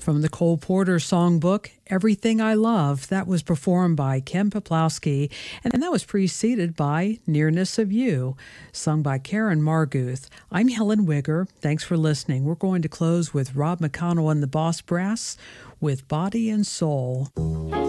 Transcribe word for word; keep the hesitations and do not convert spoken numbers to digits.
From the Cole Porter songbook, Everything I Love, that was performed by Ken Poplowski, and that was preceded by Nearness of You, sung by Karen Marguth. I'm Helen Wigger. Thanks for listening. We're going to close with Rob McConnell and the Boss Brass with Body and Soul.